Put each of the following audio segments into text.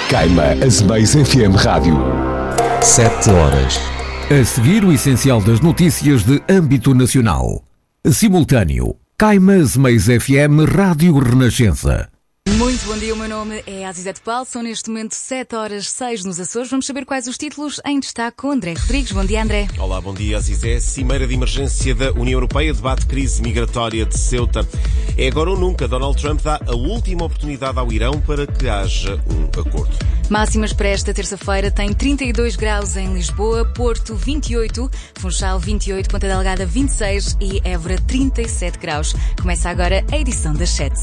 Caima Azemais FM Rádio. 7 horas. A seguir, o essencial das notícias de âmbito nacional. Simultâneo. Caima Azemais FM Rádio Renascença. Muito bom dia, o meu nome é Azizete Paulo, são neste momento 7h06 nos Açores. Vamos saber quais os títulos em destaque com André Rodrigues. Bom dia, André. Olá, bom dia, Azizé. Cimeira de emergência da União Europeia debate crise migratória de Ceuta. É agora ou nunca. Donald Trump dá a última oportunidade ao Irão para que haja um acordo. Máximas para esta terça-feira tem 32 graus em Lisboa, Porto 28, Funchal 28, Ponta Delgada 26 e Évora 37 graus. Começa agora a edição das 7.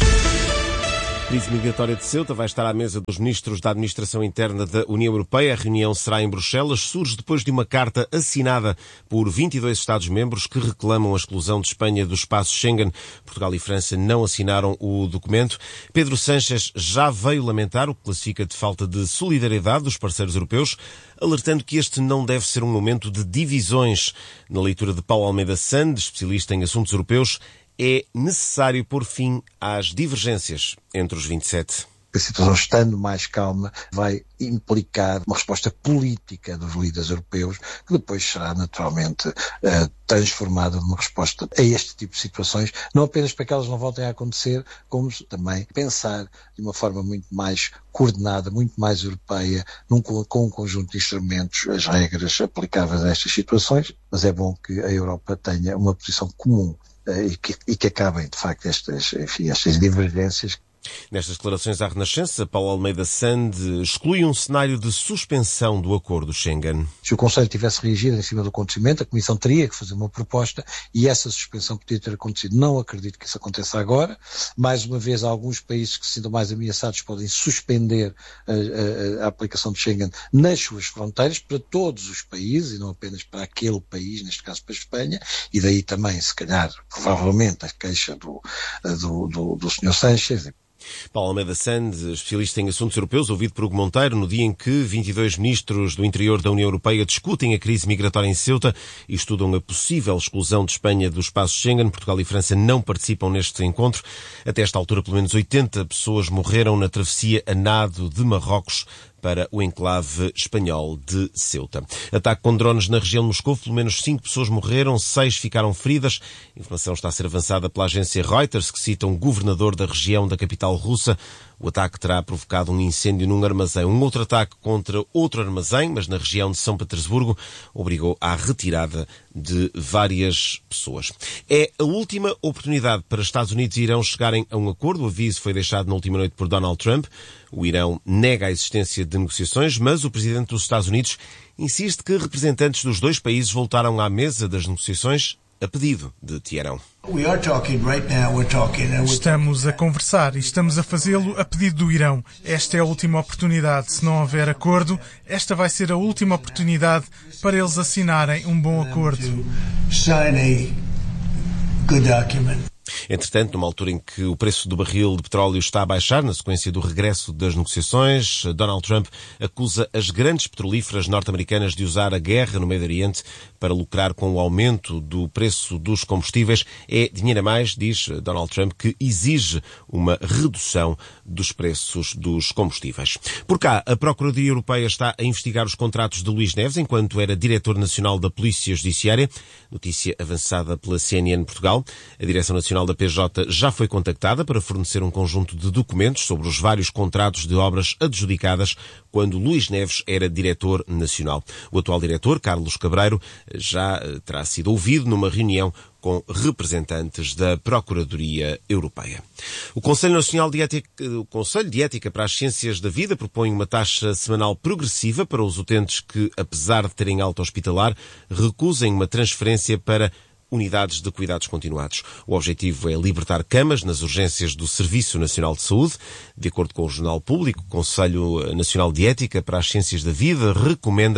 A crise migratória de Ceuta vai estar à mesa dos ministros da Administração Interna da União Europeia. A reunião será em Bruxelas. Surge depois de uma carta assinada por 22 Estados-membros que reclamam a exclusão de Espanha do espaço Schengen. Portugal e França não assinaram o documento. Pedro Sánchez já veio lamentar o que classifica de falta de solidariedade dos parceiros europeus, alertando que este não deve ser um momento de divisões. Na leitura de Paulo Almeida Sande, especialista em assuntos europeus, é necessário pôr fim às divergências entre os 27. A situação estando mais calma vai implicar uma resposta política dos líderes europeus que depois será naturalmente transformada numa resposta a este tipo de situações, não apenas para que elas não voltem a acontecer, como também pensar de uma forma muito mais coordenada, muito mais europeia, com um conjunto de instrumentos, as regras aplicáveis a estas situações, mas é bom que a Europa tenha uma posição comum e que acabem, de facto, estas divergências. Nestas declarações à Renascença, Paulo Almeida Sande exclui um cenário de suspensão do acordo Schengen. Se o Conselho tivesse reagido em cima do acontecimento, a Comissão teria que fazer uma proposta e essa suspensão podia ter acontecido. Não acredito que isso aconteça agora. Mais uma vez, alguns países que se sintam mais ameaçados podem suspender a aplicação de Schengen nas suas fronteiras para todos os países e não apenas para aquele país, neste caso para a Espanha, e daí também, se calhar, provavelmente, a queixa do Sr. Sánchez. Paulo Almeida Sande, especialista em assuntos europeus, ouvido por Hugo Monteiro, no dia em que 22 ministros do interior da União Europeia discutem a crise migratória em Ceuta e estudam a possível exclusão de Espanha do espaço Schengen. Portugal e França não participam neste encontro. Até esta altura, pelo menos 80 pessoas morreram na travessia a nado de Marrocos para o enclave espanhol de Ceuta. Ataque com drones na região de Moscou, pelo menos 5 pessoas morreram, 6 ficaram feridas. A informação está a ser avançada pela agência Reuters, que cita um governador da região da capital russa. O ataque terá provocado um incêndio num armazém. Um outro ataque contra outro armazém, mas na região de São Petersburgo, obrigou à retirada de várias pessoas. É a última oportunidade para Estados Unidos e Irão chegarem a um acordo. O aviso foi deixado na última noite por Donald Trump. O Irão nega a existência de negociações, mas o presidente dos Estados Unidos insiste que representantes dos dois países voltaram à mesa das negociações a pedido de Teherão. Estamos a conversar e estamos a fazê-lo a pedido do Irão. Esta é a última oportunidade. Se não houver acordo, esta vai ser a última oportunidade para eles assinarem um bom acordo. Entretanto, numa altura em que o preço do barril de petróleo está a baixar, na sequência do regresso das negociações, Donald Trump acusa as grandes petrolíferas norte-americanas de usar a guerra no Médio Oriente para lucrar com o aumento do preço dos combustíveis. É dinheiro a mais, diz Donald Trump, que exige uma redução dos preços dos combustíveis. Por cá, a Procuradoria Europeia está a investigar os contratos de Luís Neves enquanto era Diretor Nacional da Polícia Judiciária. Notícia avançada pela CNN Portugal. A Direção Nacional da PJ já foi contactada para fornecer um conjunto de documentos sobre os vários contratos de obras adjudicadas quando Luís Neves era Diretor Nacional. O atual diretor, Carlos Cabreiro, já terá sido ouvido numa reunião com representantes da Procuradoria Europeia. O Conselho de Ética para as Ciências da Vida propõe uma taxa semanal progressiva para os utentes que, apesar de terem alta hospitalar, recusem uma transferência para unidades de cuidados continuados. O objetivo é libertar camas nas urgências do Serviço Nacional de Saúde. De acordo com o Jornal Público, o Conselho Nacional de Ética para as Ciências da Vida recomenda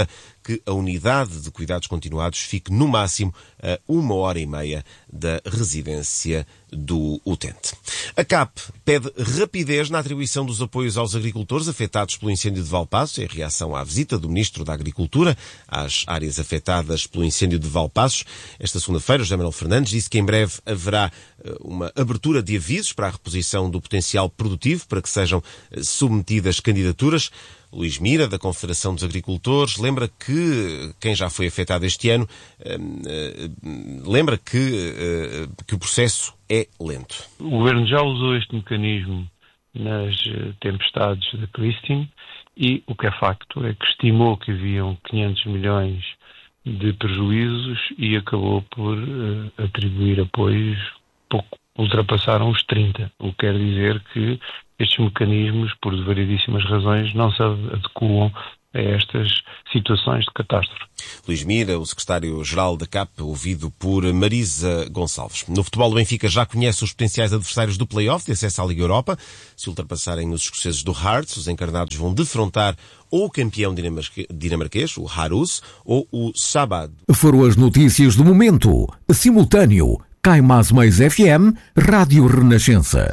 que a unidade de cuidados continuados fique no máximo a 1h30 da residência do utente. A CAP pede rapidez na atribuição dos apoios aos agricultores afetados pelo incêndio de Valpaços, em reação à visita do Ministro da Agricultura às áreas afetadas pelo incêndio de Valpaços. Esta segunda-feira, José Manuel Fernandes disse que em breve haverá uma abertura de avisos para a reposição do potencial produtivo para que sejam submetidas candidaturas. Luís Mira, da Confederação dos Agricultores, lembra que quem já foi afetado este ano lembra que o processo é lento. O Governo já usou este mecanismo nas tempestades da Christine e o que é facto é que estimou que haviam 500 milhões de prejuízos e acabou por atribuir apoios, pouco ultrapassaram os 30, o que quer dizer que estes mecanismos, por variedíssimas razões, não se adequam a estas situações de catástrofe. Luís Mira, o secretário-geral da CAP, ouvido por Marisa Gonçalves. No futebol, o Benfica já conhece os potenciais adversários do play-off de acesso à Liga Europa. Se ultrapassarem os escoceses do Hearts, os encarnados vão defrontar ou o campeão dinamarquês, o Harus, ou o Sabad. Foram as notícias do momento. Simultâneo. Cai Mais Mais FM, Rádio Renascença.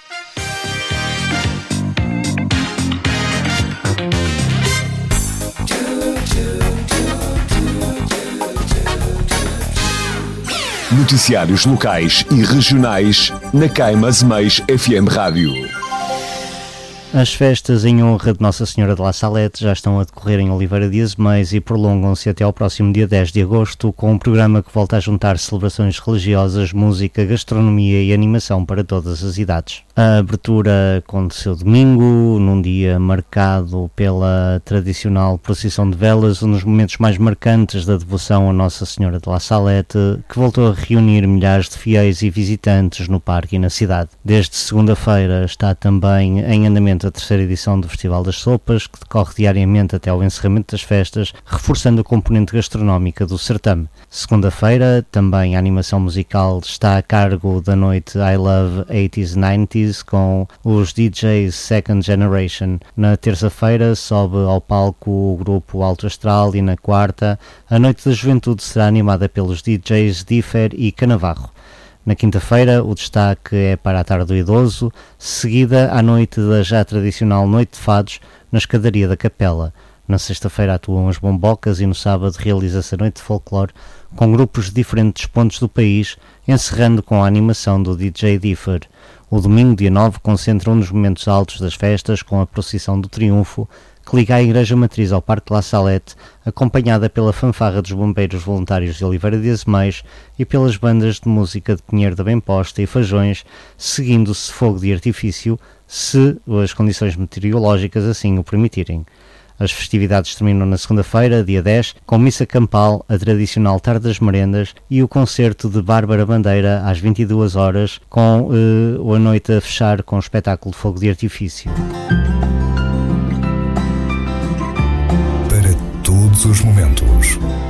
Noticiários locais e regionais na Cai Mais Mais FM Rádio. As festas em honra de Nossa Senhora de La Salette já estão a decorrer em Oliveira de Azeméis e prolongam-se até ao próximo dia 10 de agosto, com um programa que volta a juntar celebrações religiosas, música, gastronomia e animação para todas as idades. A abertura aconteceu domingo, num dia marcado pela tradicional procissão de velas, um dos momentos mais marcantes da devoção a Nossa Senhora de La Salette, que voltou a reunir milhares de fiéis e visitantes no parque e na cidade. Desde segunda-feira está também em andamento a terceira edição do Festival das Sopas, que decorre diariamente até ao encerramento das festas, reforçando a componente gastronómica do certame. Segunda-feira, também a animação musical está a cargo da noite I Love 80s 90s, com os DJs Second Generation. Na terça-feira sobe ao palco o grupo Alto Astral e na quarta, a Noite da Juventude será animada pelos DJs Differ e Canavarro. Na quinta-feira, o destaque é para a Tarde do Idoso, seguida à noite da já tradicional Noite de Fados, na escadaria da Capela. Na sexta-feira atuam as Bombocas e no sábado realiza-se a Noite de Folclore, com grupos de diferentes pontos do país, encerrando com a animação do DJ Differ. O domingo, dia 9, concentra um dos momentos altos das festas, com a procissão do Triunfo, que liga a Igreja Matriz ao Parque La Salette, acompanhada pela fanfarra dos Bombeiros Voluntários de Oliveira de Azeméis e pelas bandas de música de Pinheiro da Bem-Posta e Fajões, seguindo-se fogo de artifício, se as condições meteorológicas assim o permitirem. As festividades terminam na segunda-feira, dia 10, com missa campal, a tradicional Tarde das Merendas e o concerto de Bárbara Bandeira às 22 horas, com a noite a fechar com o espetáculo de fogo de artifício. Para todos os momentos,